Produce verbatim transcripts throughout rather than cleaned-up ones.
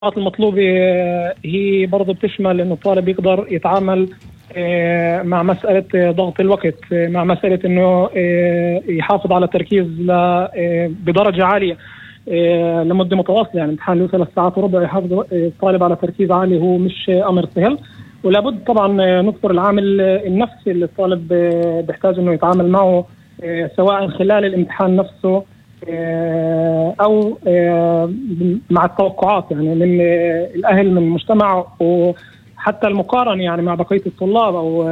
المطلوبة هي برضه بتشمل إنه الطالب يقدر يتعامل مع مسألة ضغط الوقت، مع مسألة إنه يحافظ على التركيز بدرجة عالية لمدة متواصلة. يعني امتحان له ثلاث ساعات وربع، يحافظ الطالب على تركيز عالي هو مش أمر سهل. ولابد طبعا نذكر العامل النفسي اللي الطالب بيحتاج إنه يتعامل معه، سواء خلال الامتحان نفسه أو مع التوقعات يعني من الأهل، من المجتمع، وحتى المقارنة يعني مع بقية الطلاب، أو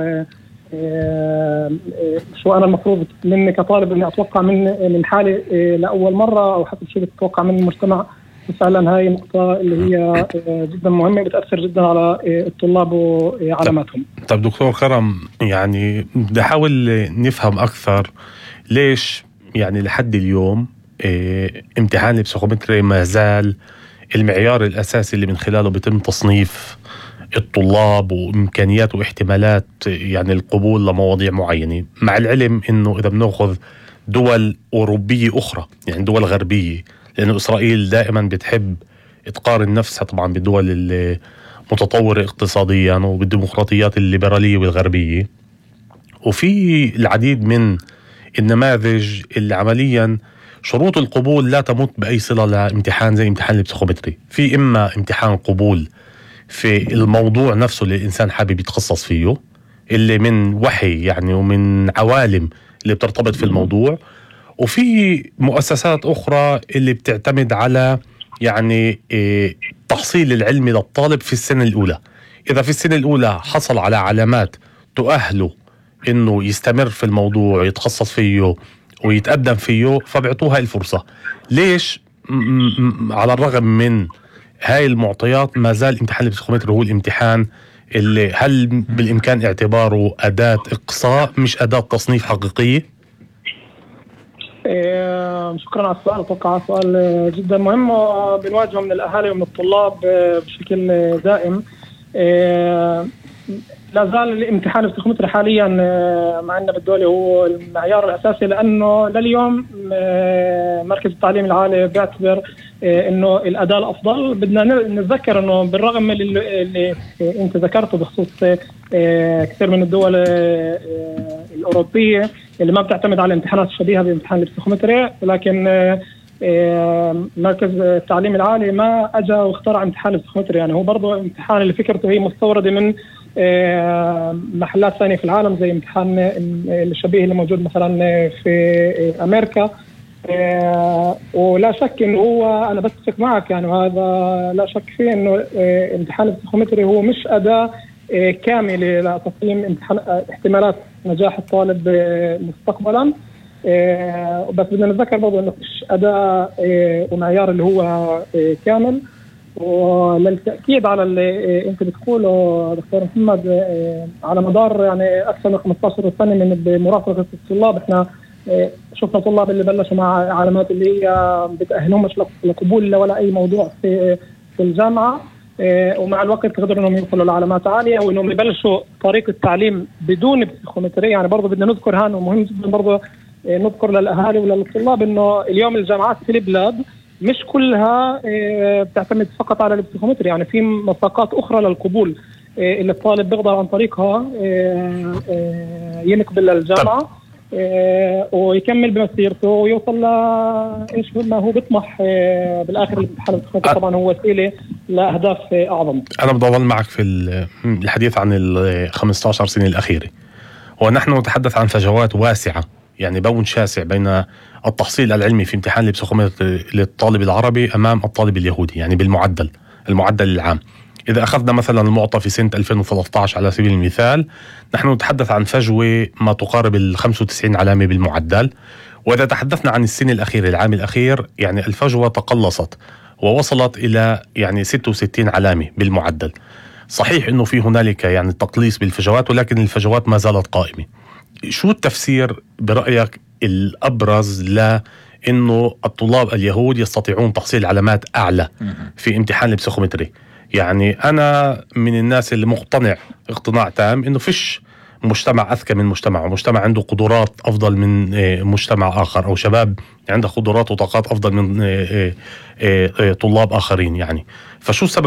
شو أنا المفروض مني كطالب إني أتوقع من من حالي لأول مرة، أو حتى شو بتتوقع من المجتمع. فعلا هاي النقطة اللي هي جدا مهمة، بتأثر جدا على الطلاب وعلاماتهم. طب دكتور كرم، يعني بدي أحاول نفهم أكثر ليش يعني لحد اليوم إيه امتحان البسيكومتري ما زال المعيار الأساسي اللي من خلاله بيتم تصنيف الطلاب وإمكانيات واحتمالات يعني القبول لمواضيع معينة، مع العلم إنه إذا بنأخذ دول أوروبية أخرى، يعني دول غربية، لأنه إسرائيل دائما بتحب تقارن نفسها طبعا بالدول المتطورة اقتصاديا وبالديمقراطيات الليبرالية والغربية، وفي العديد من النماذج اللي عمليا شروط القبول لا تمت بأي صلة لامتحان زي امتحان البسيكومتري. في إما امتحان قبول في الموضوع نفسه اللي الإنسان حابب يتخصص فيه، اللي من وحي يعني ومن عوالم اللي بترتبط في الموضوع، وفي مؤسسات أخرى اللي بتعتمد على يعني التحصيل العلمي للطالب في السنة الأولى. إذا في السنة الأولى حصل على علامات تؤهله إنه يستمر في الموضوع ويتخصص فيه ويتقدم فيه، فبعطوها الفرصة. ليش على الرغم من هاي المعطيات ما زال امتحان البسيكومتري هو الامتحان اللي هل بالإمكان اعتباره أداة إقصاء مش أداة تصنيف حقيقية؟ إيه شكرا على السؤال. أتوقع سؤال جدا مهم بنواجهه من الأهالي ومن الطلاب بشكل دائم. إيه لا زال الامتحان البسيكومتري حاليا معنا بالدولة هو المعيار الأساسي، لأنه لليوم مركز التعليم العالي بيعتبر إنه الأداة الأفضل. بدنا نتذكر إنه بالرغم من اللي, اللي أنت ذكرته بخصوص كثير من الدول الأوروبية اللي ما بتعتمد على الامتحانات الشبيهة بامتحان البسيكومتري، ولكن مركز التعليم العالي ما أجا واخترع امتحان البسيكومتري. يعني هو برضه امتحان اللي فكرته هي مستوردة من محلات ثانية في العالم، زي امتحان الشبيه اللي موجود مثلا في أمريكا. ولا شك إنه هو أنا بتفق معك يعني، وهذا لا شك فيه إنه امتحان البسيكومتري هو مش أداة كاملة لتقييم امتحان احتمالات نجاح الطالب مستقبلا. بس بدنا نتذكر برضه إنه مش أداة ومعيار اللي هو كامل. وللتأكيد على اللي أنت بتقوله دكتور محمد، على مدار يعني أكثر من خمسة عشر سنة من بمرافقة الطلاب، إحنا شفنا طلاب اللي بلشوا مع علامات اللي هي بتأهلهم مش لقبول ولا أي موضوع في في الجامعة، ومع الوقت قدروا إنهم يوصلوا لعلامات عالية وإنهم يبلشوا طريقة التعليم بدون بسيكومتري. يعني برضه بدنا نذكر هان، ومهم جدا برضه نذكر للأهالي وللطلاب إنه اليوم الجامعات في البلاد مش كلها بتعتمد فقط على البسيكومتري. يعني في مساقات أخرى للقبول اللي الطالب بيقدر عن طريقها ينقبل للجامعة ويكمل بمسيرته ويوصل لإيش ما هو بيطمح بالآخر. الامتحان البسيكومتري طبعا هو وسيلة لأهداف أعظم. أنا بدي أظل معك في الحديث عن ال خمسة عشر سنة الأخيرة، ونحن نتحدث عن فجوات واسعة، يعني بون شاسع بين التحصيل العلمي في امتحان البسيكومتري للطالب العربي أمام الطالب اليهودي، يعني بالمعدل المعدل العام. إذا أخذنا مثلا المعطى في سنة ألفين وثلاثة عشر على سبيل المثال، نحن نتحدث عن فجوة ما تقارب ال خمسة وتسعين علامة بالمعدل. وإذا تحدثنا عن السنة الأخيرة العام الأخير، يعني الفجوة تقلصت ووصلت إلى يعني ستة وستين علامة بالمعدل. صحيح إنه في هنالك يعني تقليص بالفجوات، ولكن الفجوات ما زالت قائمة. شو التفسير برأيك الأبرز لأنه الطلاب اليهود يستطيعون تحصيل علامات أعلى في امتحان البسيكومتري؟ يعني أنا من الناس اللي مقتنع اقتناع تام إنه فيش مجتمع أذكى من مجتمع، ومجتمع عنده قدرات أفضل من مجتمع آخر، أو شباب عنده قدرات وطاقات أفضل من طلاب آخرين يعني. فشو السبب